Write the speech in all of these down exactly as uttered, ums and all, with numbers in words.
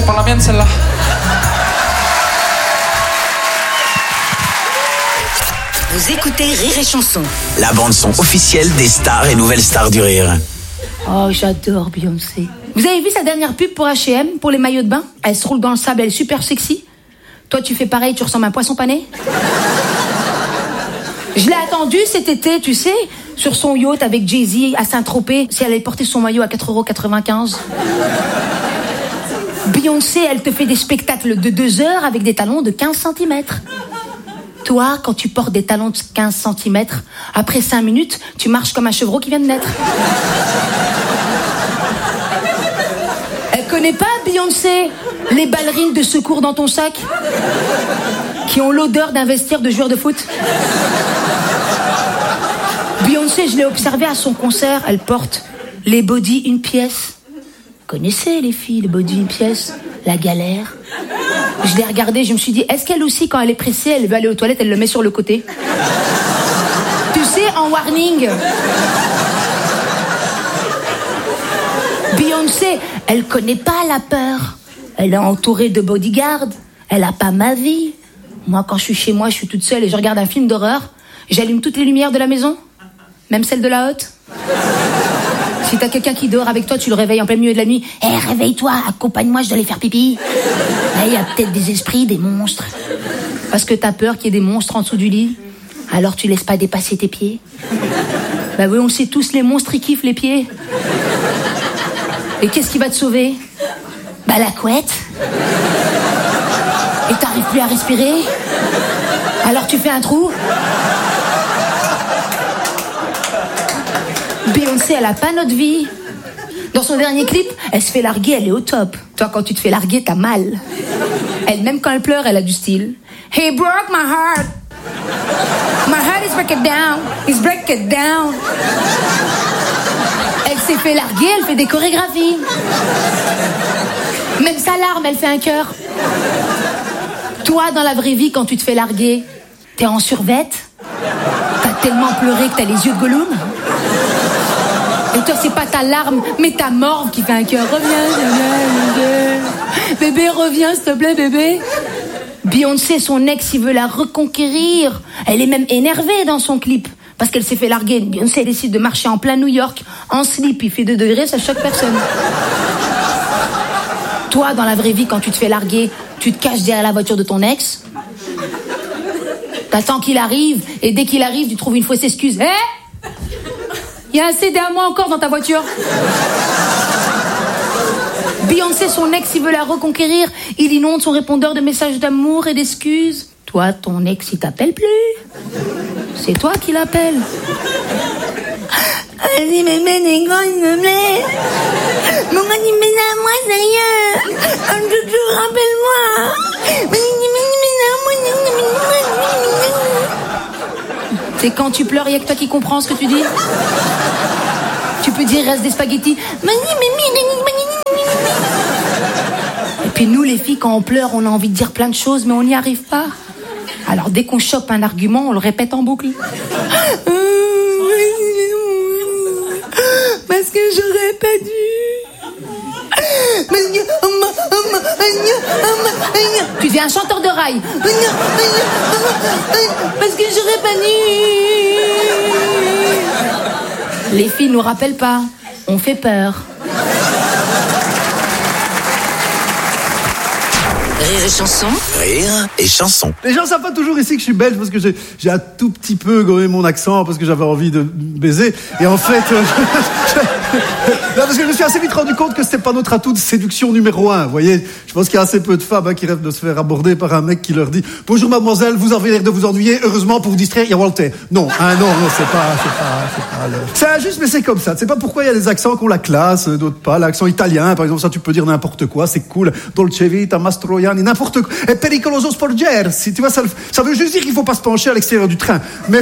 pas la mienne celle-là. Vous écoutez Rire et Chanson. La bande-son officielle des stars et nouvelles stars du rire. Oh, j'adore Beyoncé. Vous avez vu sa dernière pub pour H et M, pour les maillots de bain? Elle se roule dans le sable, elle est super sexy. Toi, tu fais pareil, tu ressembles à un poisson pané. Je l'ai attendue cet été, tu sais, sur son yacht avec Jay-Z à Saint-Tropez, si elle avait porté son maillot à quatre euros quatre-vingt-quinze. Beyoncé, elle te fait des spectacles de deux heures avec des talons de quinze centimètres. Toi, quand tu portes des talons de quinze centimètres, après cinq minutes, tu marches comme un chevreau qui vient de naître. Elle connaît pas, Beyoncé, les ballerines de secours dans ton sac qui ont l'odeur d'un vestiaire de joueur de foot. Beyoncé, je l'ai observée à son concert, elle porte les body une pièce. Vous connaissez les filles, les body une pièce, la galère. Je l'ai regardée, je me suis dit, est-ce qu'elle aussi, quand elle est pressée, elle veut aller aux toilettes, elle le met sur le côté? Tu sais, en warning. Beyoncé, elle connaît pas la peur. Elle est entourée de bodyguards. Elle a pas ma vie. Moi, quand je suis chez moi, je suis toute seule et je regarde un film d'horreur. J'allume toutes les lumières de la maison, même celles de la hotte. Si t'as quelqu'un qui dort avec toi, tu le réveilles en plein milieu de la nuit. Hé, hey, réveille-toi, accompagne-moi, je dois aller faire pipi. Il y a peut-être des esprits, des monstres. Parce que t'as peur qu'il y ait des monstres en dessous du lit. Alors tu laisses pas dépasser tes pieds. Bah oui, on le sait tous, les monstres, ils kiffent les pieds. Et qu'est-ce qui va te sauver? Bah la couette. Et t'arrives plus à respirer. Alors tu fais un trou. Beyoncé, elle a pas notre vie. Dans son dernier clip, elle se fait larguer, elle est au top. Toi, quand tu te fais larguer, t'as mal. Elle, même quand elle pleure, elle a du style. He broke my heart. My heart is breaking down. He's breaking down. Elle s'est fait larguer, elle fait des chorégraphies. Même sa larme, elle fait un cœur. Toi, dans la vraie vie, quand tu te fais larguer, t'es en survette. T'as tellement pleuré que t'as les yeux de Gollum. Et toi, c'est pas ta larme, mais ta morve qui fait un cœur. Reviens, bébé. Bébé, reviens, s'il te plaît, bébé. Beyoncé, son ex, il veut la reconquérir. Elle est même énervée dans son clip. Parce qu'elle s'est fait larguer. Beyoncé décide de marcher en plein New York, en slip, il fait deux degrés, ça choque personne. Toi, dans la vraie vie, quand tu te fais larguer, tu te caches derrière la voiture de ton ex. T'attends qu'il arrive, et dès qu'il arrive, tu trouves une fausse excuse. Hé hey, il y a un C D à moi encore dans ta voiture. Beyoncé, son ex, il veut la reconquérir. Il inonde son répondeur de messages d'amour et d'excuses. Toi, ton ex, il t'appelle plus. C'est toi qui l'appelle. Vas-y, mais mais s'il te plaît. Mon animé à moi, d'ailleurs. Un joujou, rappelle-moi. C'est quand tu pleures, il n'y a que toi qui comprends ce que tu dis. Tu peux dire, reste des spaghettis. Et puis nous, les filles, quand on pleure, on a envie de dire plein de choses, mais on n'y arrive pas. Alors dès qu'on chope un argument, on le répète en boucle. Parce que j'aurais pas dû. Tu deviens un chanteur de rail. Parce que j'aurais pas dû. Les filles nous rappellent pas. On fait peur. Rire et chanson. Rire et chanson. Les gens savent pas toujours ici que je suis belge parce que j'ai, j'ai un tout petit peu gommé mon accent parce que j'avais envie de baiser. Et en fait, euh, non, parce que je me suis assez vite rendu compte que c'était pas notre atout de séduction numéro un. Vous voyez, je pense qu'il y a assez peu de femmes hein, qui rêvent de se faire aborder par un mec qui leur dit « Bonjour mademoiselle, vous avez l'air de vous ennuyer. Heureusement pour vous distraire, il y a Walter. » Non, hein, non, non, c'est pas, c'est pas, c'est pas. Le... C'est injuste, mais c'est comme ça. Tu sais pas pourquoi il y a des accents qui ont la classe, d'autres pas. L'accent italien, par exemple, ça tu peux dire n'importe quoi, c'est cool. Dolce vita, Mastroianni, n'importe quoi. Et pericoloso sporgersi, tu vois, ça, ça veut juste dire qu'il faut pas se pencher à l'extérieur du train. Mais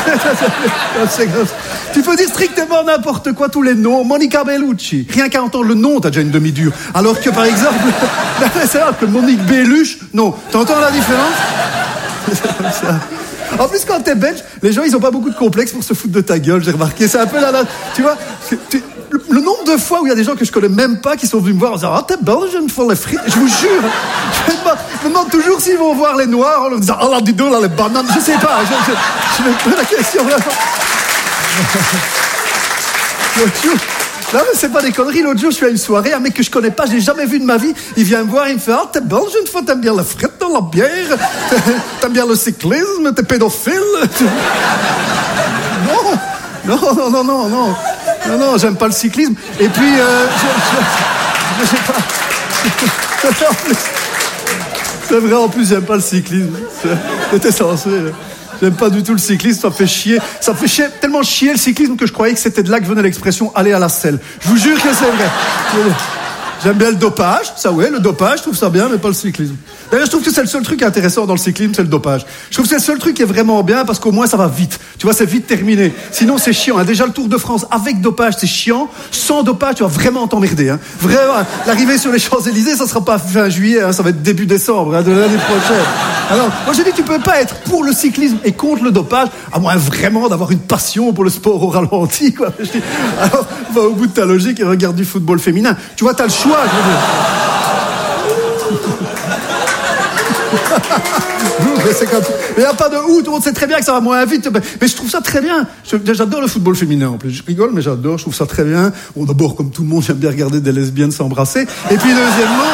tu peux dire strictement n'importe quoi, tous les noms. Monica Bellucci. Rien qu'à entendre le nom, t'as déjà une demi-dure. Alors que par exemple, c'est vrai que Monique Belluche, non. T'entends la différence? C'est comme ça. En plus, quand t'es belge, les gens, ils ont pas beaucoup de complexes pour se foutre de ta gueule, j'ai remarqué. C'est un peu la, la tu vois, tu, le nombre de fois où il y a des gens que je connais même pas qui sont venus me voir en disant « Ah, t'es belge, une fois les frites ?» Je vous jure, je me demande, je me demande toujours s'ils vont voir les noirs en leur disant « Ah là, dis donc, là, les bananes !» Je sais pas, je, je, je me pose la question vraiment. L'autre jour, non mais c'est pas des conneries, l'autre jour je suis à une soirée, un mec que je connais pas, je l'ai jamais vu de ma vie, il vient me voir, il me fait « Ah, t'es belge, une fois, t'aimes bien les frites dans la bière, t'aimes bien le cyclisme, t'es pédophile ?» Non, non, non, non, non, non. Non, non, j'aime pas le cyclisme. Et puis, euh, je, je, je sais pas. C'est vrai, en plus, j'aime pas le cyclisme. C'était censé. J'aime pas du tout le cyclisme, ça me fait chier. Ça me fait chier, tellement chier le cyclisme que je croyais que c'était de là que venait l'expression aller à la selle. Je vous jure que c'est vrai. J'aime bien le dopage, ça ouais, le dopage, je trouve ça bien, mais pas le cyclisme. D'ailleurs, je trouve que c'est le seul truc intéressant dans le cyclisme, c'est le dopage. Je trouve que c'est le seul truc qui est vraiment bien parce qu'au moins ça va vite. Tu vois, c'est vite terminé. Sinon, c'est chiant. Hein. Déjà, le Tour de France avec dopage, c'est chiant. Sans dopage, tu vas vraiment t'emmerder. Hein. Vraiment, l'arrivée sur les Champs-Élysées, ça sera pas fin juillet, hein, ça va être début décembre hein, de l'année prochaine. Alors, moi j'ai dit, tu peux pas être pour le cyclisme et contre le dopage, à moins vraiment d'avoir une passion pour le sport au ralenti, quoi. Je dis, alors, va au bout de ta logique et regarde du football féminin. Tu vois, t'as le choix. Je veux dire. mais c'est comme... il n'y a pas de ou, tout le monde sait très bien que ça va moins vite, mais je trouve ça très bien. Je... J'adore le football féminin en plus. Je rigole, mais j'adore, je trouve ça très bien. Bon, d'abord, comme tout le monde, j'aime bien regarder des lesbiennes s'embrasser. Et puis, deuxièmement.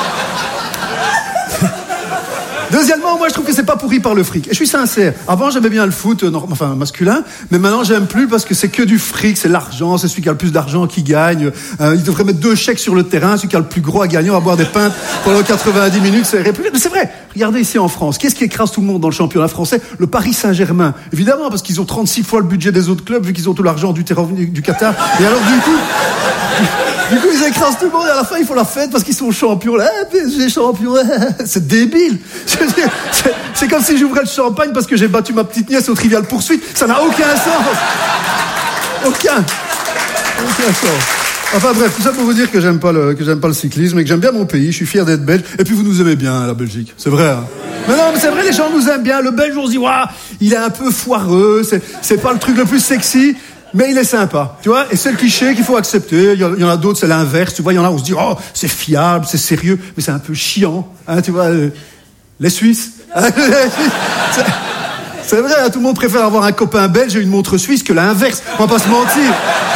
Deuxièmement, moi je trouve que c'est pas pourri par le fric. Et je suis sincère. Avant j'aimais bien le foot, euh, enfin masculin, mais maintenant j'aime plus parce que c'est que du fric, c'est l'argent, c'est celui qui a le plus d'argent qui gagne. Euh, il devrait mettre deux chèques sur le terrain, celui qui a le plus gros à gagner, on va boire des pintes pendant quatre-vingt-dix minutes, c'est république. Mais c'est vrai. Regardez ici en France, qu'est-ce qui écrase tout le monde dans le championnat français? Le Paris Saint-Germain. Évidemment, parce qu'ils ont trente-six fois le budget des autres clubs, vu qu'ils ont tout l'argent du, terrain, du Qatar. Et alors du coup. Du coup, ils écrasent tout le monde et à la fin, ils font la fête parce qu'ils sont champions. Là, P S G champion, c'est débile. C'est, c'est comme si j'ouvrais le champagne parce que j'ai battu ma petite nièce au Trivial Poursuite. Ça n'a aucun sens. Aucun. Aucun sens. Enfin bref, tout ça pour vous dire que j'aime pas le, que j'aime pas le cyclisme et que j'aime bien mon pays. Je suis fier d'être belge. Et puis vous nous aimez bien, la Belgique. C'est vrai, hein. Mais non, mais c'est vrai, les gens nous aiment bien. Le Belge, on se dit, waouh, il est un peu foireux. C'est, c'est pas le truc le plus sexy. Mais il est sympa, tu vois, et c'est le cliché qu'il faut accepter. Il y en a d'autres, c'est l'inverse, tu vois, il y en a, on se dit, oh, c'est fiable, c'est sérieux, mais c'est un peu chiant, hein, tu vois, euh, les Suisses. c'est, c'est vrai, hein, tout le monde préfère avoir un copain belge et une montre suisse que l'inverse, on va pas se mentir.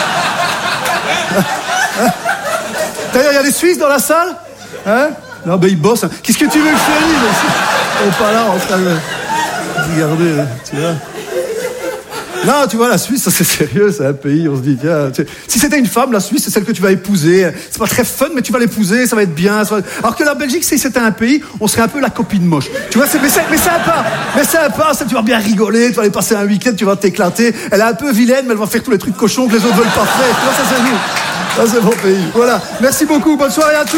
D'ailleurs, il y a des Suisses dans la salle, hein? Non, ben ils bossent, hein. Qu'est-ce que tu veux que je te dise? Ils sont pas là en train de regarder, tu vois. Non, tu vois, la Suisse, ça c'est sérieux, c'est un pays, on se dit, tiens, tu... si c'était une femme, la Suisse, c'est celle que tu vas épouser. C'est pas très fun, mais tu vas l'épouser, ça va être bien. Ça va... Alors que la Belgique, si c'était un pays, on serait un peu la copine moche. Tu vois, c'est, mais, c'est, mais sympa, mais sympa, ça, tu vas bien rigoler, tu vas aller passer un week-end, tu vas t'éclater. Elle est un peu vilaine, mais elle va faire tous les trucs cochons que les autres veulent pas faire. Tu vois, ça c'est nul. Ça c'est mon pays. Voilà. Merci beaucoup, bonne soirée à tous.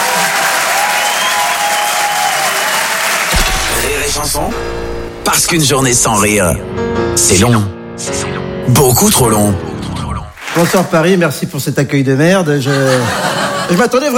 Rire et chanson, parce qu'une journée sans rire, c'est long. Beaucoup trop long. Bonsoir Paris, merci pour cet accueil de merde. Je, je m'attendais vraiment